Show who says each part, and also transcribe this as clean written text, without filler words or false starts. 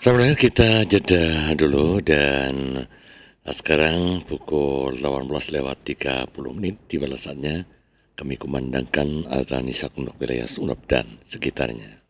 Speaker 1: Sebenarnya kita jeda dulu dan sekarang pukul 18:30 tiba saatnya kami kumandangkan azan isya untuk wilayah Sunab dan sekitarnya.